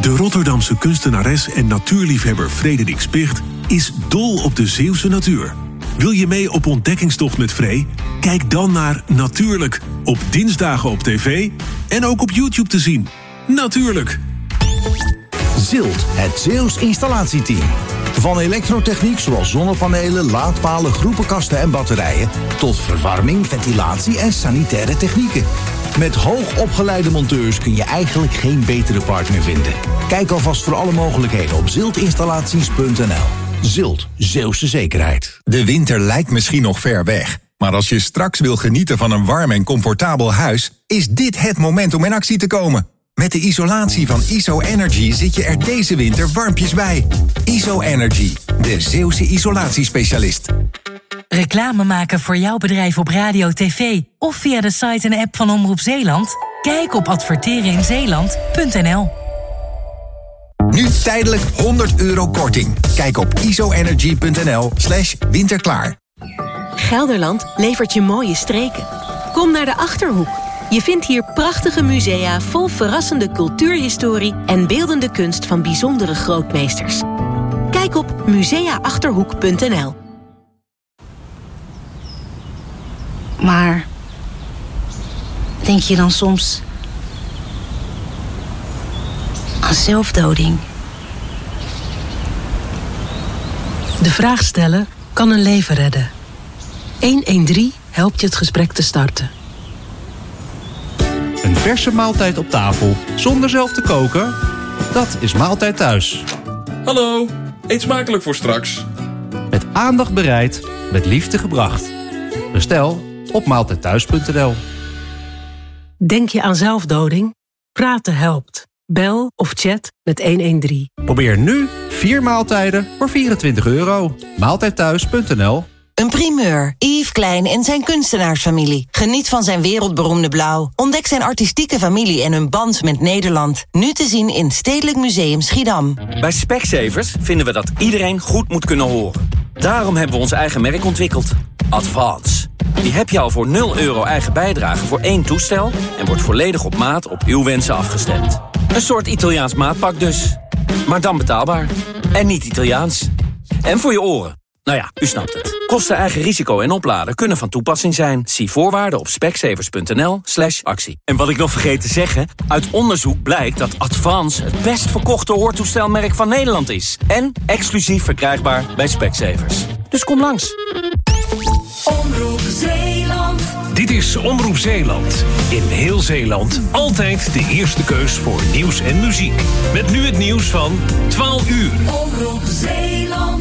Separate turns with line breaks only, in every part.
De Rotterdamse kunstenares en natuurliefhebber Frederik Spicht is dol op de Zeeuwse natuur. Wil je mee op ontdekkingstocht met Free? Kijk dan naar Natuurlijk op dinsdagen op tv en ook op YouTube te zien. Natuurlijk!
ZILT, het Zeeuws installatieteam. Van elektrotechniek zoals zonnepanelen, laadpalen, groepenkasten en batterijen, tot verwarming, ventilatie en sanitaire technieken. Met hoogopgeleide monteurs kun je eigenlijk geen betere partner vinden. Kijk alvast voor alle mogelijkheden op ziltinstallaties.nl. ZILT, Zeeuwse zekerheid.
De winter lijkt misschien nog ver weg. Maar als je straks wil genieten van een warm en comfortabel huis, is dit het moment om in actie te komen. Met de isolatie van ISO-Energy zit je er deze winter warmpjes bij. ISO-Energy, de Zeeuwse isolatiespecialist.
Reclame maken voor jouw bedrijf op radio, tv of via de site en app van Omroep Zeeland? Kijk op advertereninzeeland.nl.
Nu tijdelijk €100 korting. Kijk op isoenergy.nl/winterklaar.
Gelderland levert je mooie streken. Kom naar de Achterhoek. Je vindt hier prachtige musea vol verrassende cultuurhistorie en beeldende kunst van bijzondere grootmeesters. Kijk op museaachterhoek.nl.
Maar denk je dan soms aan zelfdoding?
De vraag stellen kan een leven redden. 113 helpt je het gesprek te starten.
Een verse maaltijd op tafel, zonder zelf te koken? Dat is Maaltijd Thuis.
Hallo, eet smakelijk voor straks.
Met aandacht bereid, met liefde gebracht. Bestel op maaltijdthuis.nl.
Denk je aan zelfdoding? Praten helpt. Bel of chat met 113.
Probeer nu 4 maaltijden voor €24. Maaltijdthuis.nl.
Een primeur. Yves Klein en zijn kunstenaarsfamilie. Geniet van zijn wereldberoemde blauw. Ontdek zijn artistieke familie en hun band met Nederland. Nu te zien in Stedelijk Museum Schiedam.
Bij Specsavers vinden we dat iedereen goed moet kunnen horen. Daarom hebben we ons eigen merk ontwikkeld. Advance. Die heb je al voor €0 eigen bijdrage voor 1 toestel... en wordt volledig op maat op uw wensen afgestemd. Een soort Italiaans maatpak dus. Maar dan betaalbaar. En niet Italiaans. En voor je oren. Nou ja, u snapt het. Kosten, eigen risico en opladen kunnen van toepassing zijn. Zie voorwaarden op specsavers.nl/actie. En wat ik nog vergeet te zeggen... uit onderzoek blijkt dat Advance het best verkochte hoortoestelmerk van Nederland is. En exclusief verkrijgbaar bij Specsavers. Dus kom langs.
Omroep Zeeland.
Dit is Omroep Zeeland. In heel Zeeland altijd de eerste keus voor nieuws en muziek. Met nu het nieuws van 12 uur.
Omroep Zeeland.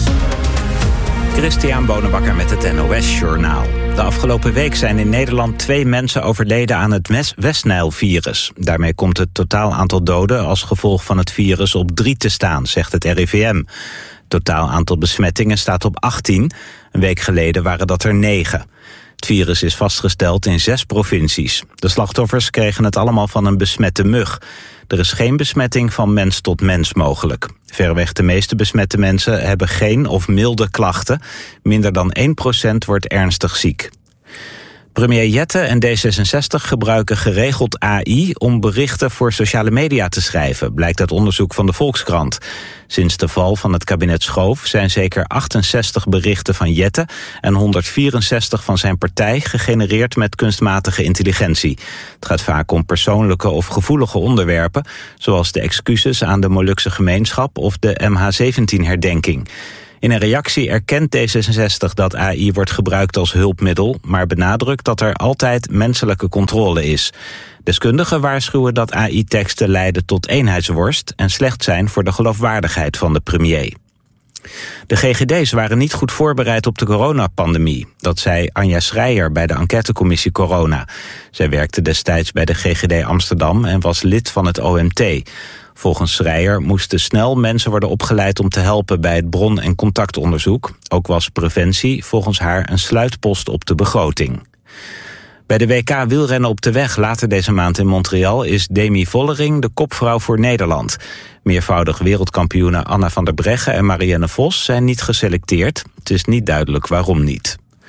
Christian Bonenbakker met het NOS Journaal. De afgelopen week zijn in Nederland 2 mensen overleden aan het West-Nijl-virus. Daarmee komt het totaal aantal doden als gevolg van het virus op 3 te staan, zegt het RIVM. Het totaal aantal besmettingen staat op 18. Een week geleden waren dat er 9. Het virus is vastgesteld in 6 provincies. De slachtoffers kregen het allemaal van een besmette mug. Er is geen besmetting van mens tot mens mogelijk. Verreweg de meeste besmette mensen hebben geen of milde klachten. Minder dan 1% wordt ernstig ziek. Premier Jette en D66 gebruiken geregeld AI om berichten voor sociale media te schrijven, blijkt uit onderzoek van de Volkskrant. Sinds de val van het kabinet Schoof zijn zeker 68 berichten van Jette en 164 van zijn partij gegenereerd met kunstmatige intelligentie. Het gaat vaak om persoonlijke of gevoelige onderwerpen, zoals de excuses aan de Molukse gemeenschap of de MH17-herdenking. In een reactie erkent D66 dat AI wordt gebruikt als hulpmiddel, maar benadrukt dat er altijd menselijke controle is. Deskundigen waarschuwen dat AI-teksten leiden tot eenheidsworst en slecht zijn voor de geloofwaardigheid van de premier. De GGD's waren niet goed voorbereid op de coronapandemie. Dat zei Anja Schreier bij de enquêtecommissie Corona. Zij werkte destijds bij de GGD Amsterdam en was lid van het OMT. Volgens Schreier moesten snel mensen worden opgeleid om te helpen bij het bron- en contactonderzoek. Ook was preventie volgens haar een sluitpost op de begroting. Bij de WK wielrennen op de weg later deze maand in Montreal is Demi Vollering de kopvrouw voor Nederland. Meervoudig wereldkampioenen Anna van der Breggen en Marianne Vos zijn niet geselecteerd. Het is niet duidelijk waarom niet.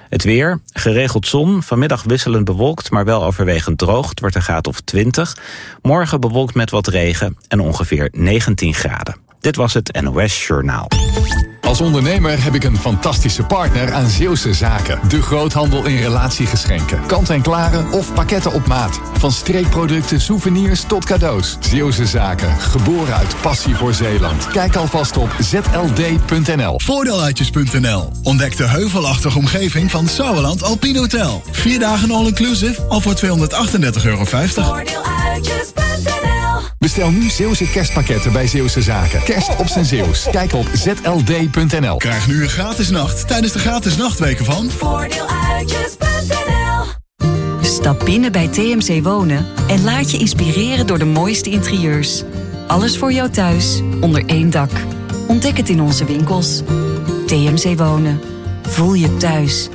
Het weer, geregeld zon, vanmiddag wisselend bewolkt, maar wel overwegend droog. Het wordt een graad of 20. Morgen bewolkt met wat regen en ongeveer 19 graden. Dit was het NOS Journaal.
Als ondernemer heb ik een fantastische partner aan Zeeuwse Zaken. De groothandel in relatiegeschenken. Kant-en-klare of pakketten op maat. Van streekproducten, souvenirs tot cadeaus. Zeeuwse Zaken. Geboren uit passie voor Zeeland. Kijk alvast op zld.nl.
Voordeeluitjes.nl. Ontdek de heuvelachtige omgeving van Sauerland Alpine Hotel. 4 dagen all-inclusive al voor €238,50.
Voordeeluitjes.nl.
Bestel nu Zeeuwse kerstpakketten bij Zeeuwse Zaken. Kerst op zijn Zeeuws. Kijk op zld.nl.
Krijg nu een gratis nacht tijdens de gratis nachtweken van
Voordeeluitjes.nl.
Stap binnen bij TMC Wonen en laat je inspireren door de mooiste interieurs. Alles voor jou thuis, onder één dak. Ontdek het in onze winkels. TMC Wonen. Voel je thuis.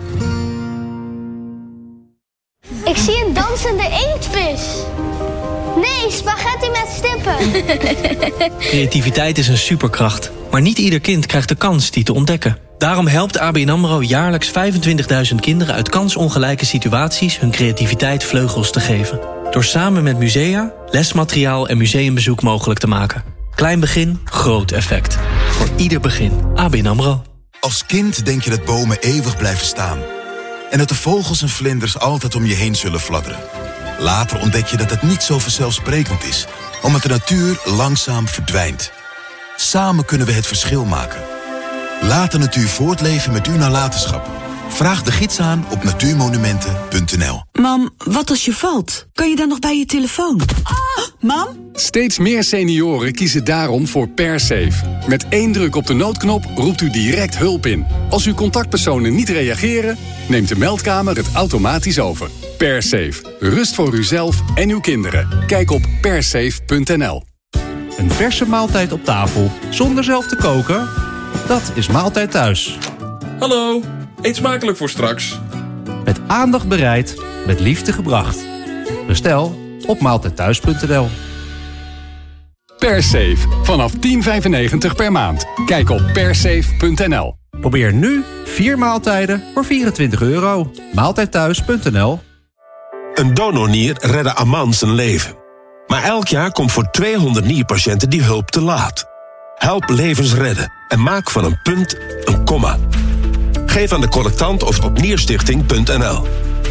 Ik zie een dansende inktvis. Nee, spaghetti met stippen.
Creativiteit is een superkracht. Maar niet ieder kind krijgt de kans die te ontdekken. Daarom helpt ABN AMRO jaarlijks 25.000 kinderen uit kansongelijke situaties hun creativiteit vleugels te geven. Door samen met musea, lesmateriaal en museumbezoek mogelijk te maken. Klein begin, groot effect. Voor ieder begin. ABN AMRO.
Als kind denk je dat bomen eeuwig blijven staan. En dat de vogels en vlinders altijd om je heen zullen fladderen. Later ontdek je dat het niet zo vanzelfsprekend is, omdat de natuur langzaam verdwijnt. Samen kunnen we het verschil maken. Laat de natuur voortleven met uw nalatenschap. Vraag de gids aan op natuurmonumenten.nl.
Mam, wat als je valt? Kan je dan nog bij je telefoon? Mam?
Steeds meer senioren kiezen daarom voor PerSafe. Met 1 druk op de noodknop roept u direct hulp in. Als uw contactpersonen niet reageren, neemt de meldkamer het automatisch over. PerSafe. Rust voor uzelf en uw kinderen. Kijk op persafe.nl.
Een verse maaltijd op tafel, zonder zelf te koken? Dat is Maaltijd Thuis.
Hallo, eet smakelijk voor straks.
Met aandacht bereid, met liefde gebracht. Bestel op maaltijdthuis.nl.
PerSafe. Vanaf €10,95 per maand. Kijk op persafe.nl.
Probeer nu 4 maaltijden voor €24. Maaltijdthuis.nl.
Een donornier redde Aman zijn leven. Maar elk jaar komt voor 200 nierpatiënten die hulp te laat. Help levens redden en maak van een punt een komma. Geef aan de collectant of op nierstichting.nl.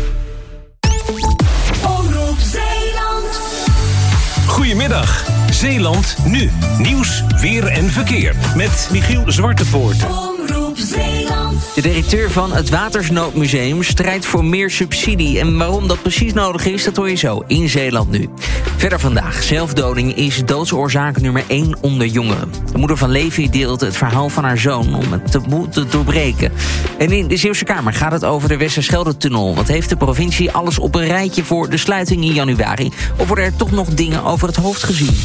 Omroep Zeeland.
Goedemiddag, Zeeland nu. Nieuws, weer en verkeer. Met Michiel Zwartepoort.
Omroep Zeeland.
De directeur van het Watersnoodmuseum strijdt voor meer subsidie. En waarom dat precies nodig is, dat hoor je zo in Zeeland nu. Verder vandaag. Zelfdoding is doodsoorzaak nummer 1 onder jongeren. De moeder van Levi deelt het verhaal van haar zoon om het taboe te doorbreken. En in de Zeeuwse Kamer gaat het over de Westerschelde-tunnel. Wat heeft de provincie alles op een rijtje voor de sluiting in januari? Of worden er toch nog dingen over het hoofd gezien?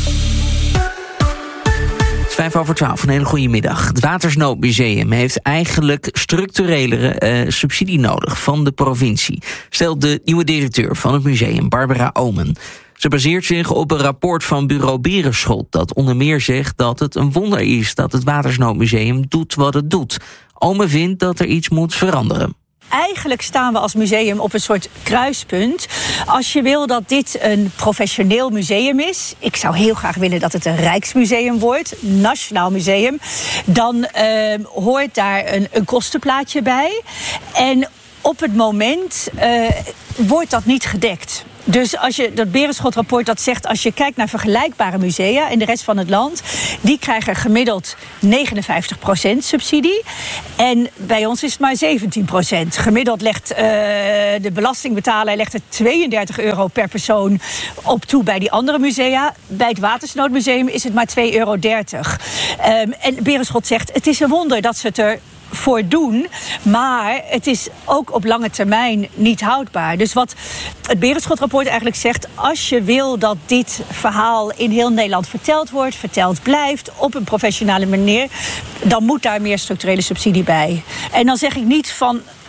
5:05, een hele goede middag. Het Watersnoodmuseum heeft eigenlijk structurelere subsidie nodig van de provincie, stelt de nieuwe directeur van het museum, Barbara Omen. Ze baseert zich op een rapport van bureau Berenschot dat onder meer zegt dat het een wonder is dat het Watersnoodmuseum doet wat het doet. Omen vindt dat er iets moet veranderen.
Eigenlijk staan we als museum op een soort kruispunt. Als je wil dat dit een professioneel museum is, ik zou heel graag willen dat het een Rijksmuseum wordt, Nationaal Museum, dan hoort daar een kostenplaatje bij. En op het moment wordt dat niet gedekt. Dus als je dat Berenschot-rapport dat zegt, als je kijkt naar vergelijkbare musea in de rest van het land, die krijgen gemiddeld 59% subsidie. En bij ons is het maar 17%. Gemiddeld legt de belastingbetaler legt er €32 per persoon op toe bij die andere musea. Bij het Watersnoodmuseum is het maar €2,30. En Berenschot zegt, het is een wonder dat ze het er voor doen, maar het is ook op lange termijn niet houdbaar. Dus wat het Berenschot-rapport eigenlijk zegt, als je wil dat dit verhaal in heel Nederland verteld wordt, verteld blijft op een professionele manier, dan moet daar meer structurele subsidie bij. En dan zeg ik niet van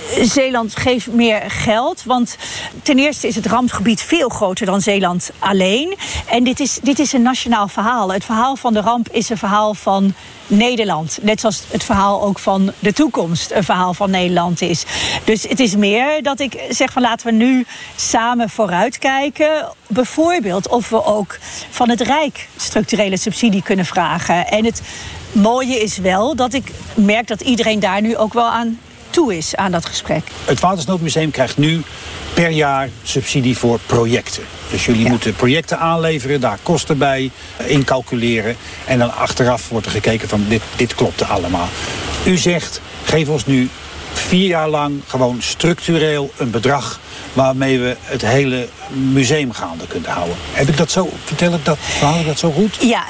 Zeeland geeft meer geld. Want ten eerste is het rampgebied veel groter dan Zeeland alleen. En dit is een nationaal verhaal. Het verhaal van de ramp is een verhaal van Nederland. Net zoals het verhaal ook van de toekomst een verhaal van Nederland is. Dus het is meer dat ik zeg van laten we nu samen vooruitkijken. Bijvoorbeeld of we ook van het Rijk structurele subsidie kunnen vragen. En het mooie is wel dat ik merk dat iedereen daar nu ook wel aan toe is aan dat gesprek.
Het Watersnoodmuseum krijgt nu per jaar subsidie voor projecten. Dus jullie moeten projecten aanleveren, daar kosten bij incalculeren. En dan achteraf wordt er gekeken van dit klopt allemaal. U zegt, geef ons nu 4 jaar lang gewoon structureel een bedrag waarmee we het hele museum gaande kunnen houden. Verhaal ik dat zo goed?
Ja,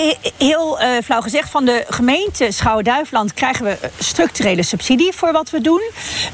heel flauw gezegd. Van de gemeente Schouwen-Duiveland krijgen we structurele subsidie voor wat we doen.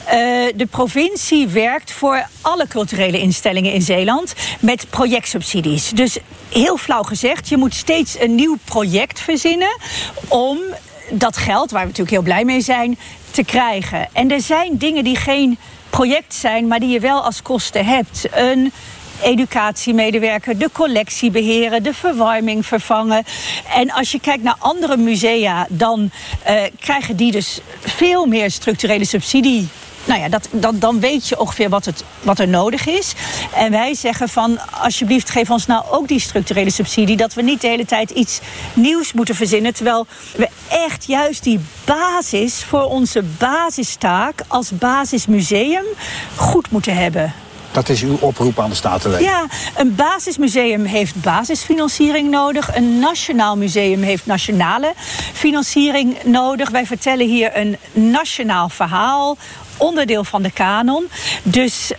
De provincie werkt voor alle culturele instellingen in Zeeland met projectsubsidies. Dus heel flauw gezegd, je moet steeds een nieuw project verzinnen om dat geld, waar we natuurlijk heel blij mee zijn, te krijgen. En er zijn dingen die geen project zijn, maar die je wel als kosten hebt. Een educatiemedewerker, de collectie beheren, de verwarming vervangen. En als je kijkt naar andere musea, dan krijgen die dus veel meer structurele subsidie. Nou ja, dan weet je ongeveer wat er nodig is. En wij zeggen van, alsjeblieft geef ons nou ook die structurele subsidie, dat we niet de hele tijd iets nieuws moeten verzinnen, terwijl we echt juist die basis voor onze basistaak als basismuseum goed moeten hebben.
Dat is uw oproep aan de Staten.
Ja, een basismuseum heeft basisfinanciering nodig. Een nationaal museum heeft nationale financiering nodig. Wij vertellen hier een nationaal verhaal, onderdeel van de kanon. Dus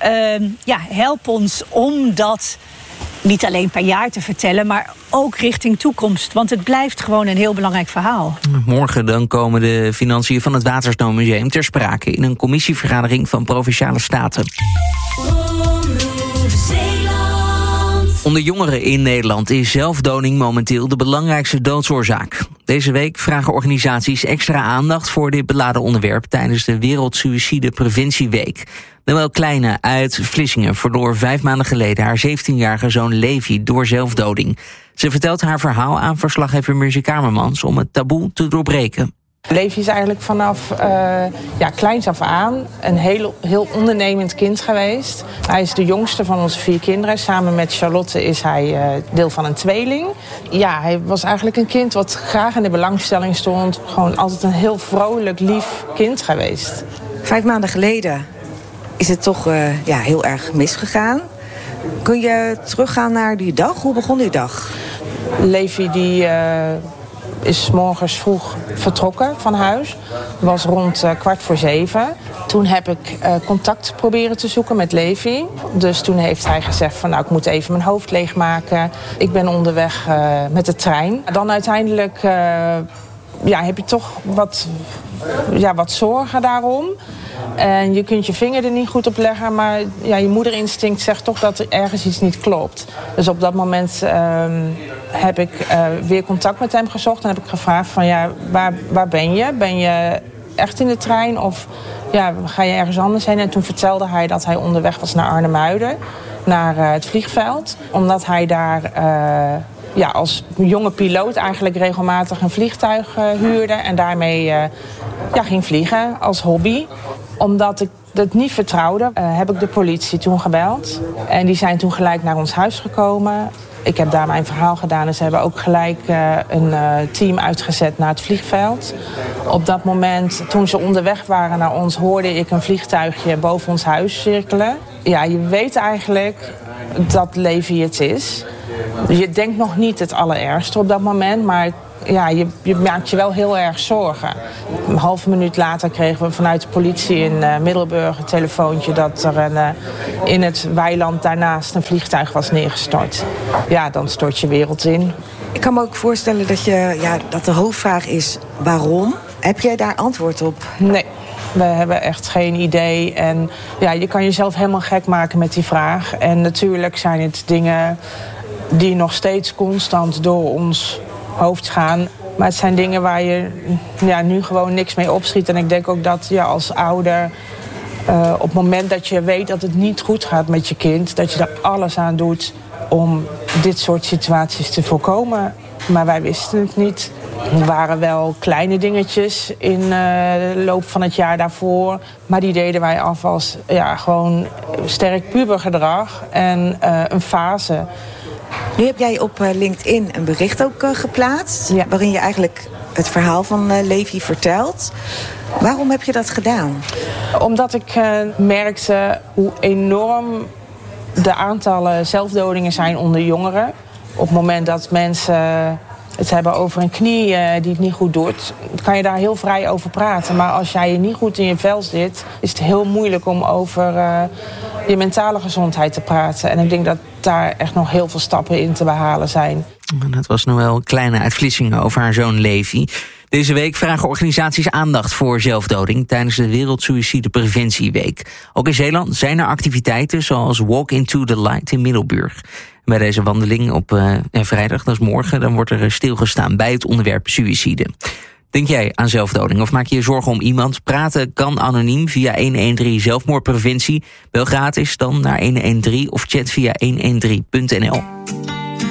help ons om dat niet alleen per jaar te vertellen, maar ook richting toekomst. Want het blijft gewoon een heel belangrijk verhaal.
Morgen dan komen de financiën van het Watersnoodmuseum ter sprake in een commissievergadering van Provinciale Staten. Onder jongeren in Nederland is zelfdoding momenteel de belangrijkste doodsoorzaak. Deze week vragen organisaties extra aandacht voor dit beladen onderwerp tijdens de Wereldsuïcide Preventieweek. Noël Kleine uit Vlissingen verloor 5 maanden geleden haar 17-jarige zoon Levi door zelfdoding. Ze vertelt haar verhaal aan verslaggever Mirzi Kamermans om het taboe te doorbreken.
Levi is eigenlijk vanaf kleins af aan een heel ondernemend kind geweest. Hij is de jongste van onze 4 kinderen. Samen met Charlotte is hij deel van een tweeling. Ja, hij was eigenlijk een kind wat graag in de belangstelling stond. Gewoon altijd een heel vrolijk, lief kind geweest.
5 maanden geleden is het toch heel erg misgegaan. Kun je teruggaan naar die dag? Hoe begon die dag?
Levi die is 's morgens vroeg vertrokken van huis. Het was rond 6:15. Toen heb ik contact proberen te zoeken met Levi. Dus toen heeft hij gezegd van ik moet even mijn hoofd leegmaken. Ik ben onderweg met de trein. Dan uiteindelijk heb je toch wat zorgen daarom. En je kunt je vinger er niet goed op leggen, maar je moederinstinct zegt toch dat er ergens iets niet klopt. Dus op dat moment heb ik weer contact met hem gezocht en heb ik gevraagd van waar ben je? Ben je echt in de trein of ga je ergens anders heen? En toen vertelde hij dat hij onderweg was naar Arnhem-Muiden, naar het vliegveld. Omdat hij daar als jonge piloot eigenlijk regelmatig een vliegtuig huurde en daarmee ging vliegen als hobby. Omdat ik dat niet vertrouwde, heb ik de politie toen gebeld. En die zijn toen gelijk naar ons huis gekomen. Ik heb daar mijn verhaal gedaan en ze hebben ook gelijk een team uitgezet naar het vliegveld. Op dat moment, toen ze onderweg waren naar ons, hoorde ik een vliegtuigje boven ons huis cirkelen. Ja, je weet eigenlijk dat Levi het is. Je denkt nog niet het allerergste op dat moment, maar je maakt je wel heel erg zorgen. Een halve minuut later kregen we vanuit de politie in Middelburg een telefoontje dat er in het weiland daarnaast een vliegtuig was neergestort. Ja, dan stort je wereld in.
Ik kan me ook voorstellen dat de hoofdvraag is waarom. Heb jij daar antwoord op?
Nee. We hebben echt geen idee. En je kan jezelf helemaal gek maken met die vraag. En natuurlijk zijn het dingen die nog steeds constant door ons hoofd gaan. Maar het zijn dingen waar je nu gewoon niks mee opschiet. En ik denk ook dat je als ouder Op het moment dat je weet dat het niet goed gaat met je kind, dat je er alles aan doet om dit soort situaties te voorkomen. Maar wij wisten het niet. Er waren wel kleine dingetjes in de loop van het jaar daarvoor. Maar die deden wij af als gewoon sterk pubergedrag en een fase.
Nu heb jij op LinkedIn een bericht ook geplaatst. Waarin je eigenlijk het verhaal van Levi vertelt. Waarom heb je dat gedaan?
Omdat ik merkte hoe enorm de aantallen zelfdodingen zijn onder jongeren. Op het moment dat mensen het hebben over een knie die het niet goed doet, kan je daar heel vrij over praten. Maar als jij niet goed in je vel zit, is het heel moeilijk om over je mentale gezondheid te praten. En ik denk dat daar echt nog heel veel stappen in te behalen zijn.
Dat was nog wel kleine uitflissingen over haar zoon Levi. Deze week vragen organisaties aandacht voor zelfdoding tijdens de Wereldsuïcidepreventieweek. Ook in Zeeland zijn er activiteiten zoals Walk into the Light in Middelburg. Bij deze wandeling op vrijdag, dat is morgen, dan wordt er stilgestaan bij het onderwerp suïcide. Denk jij aan zelfdoding of maak je je zorgen om iemand? Praten kan anoniem via 113 zelfmoordpreventie. Bel gratis dan naar 113 of chat via 113.nl.